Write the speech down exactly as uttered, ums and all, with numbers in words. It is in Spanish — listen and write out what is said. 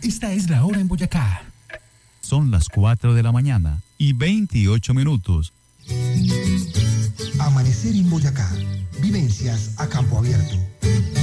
Esta es la hora en Boyacá. Son las cuatro de la mañana y veintiocho minutos. Amanecer en Boyacá. Vivencias a campo abierto.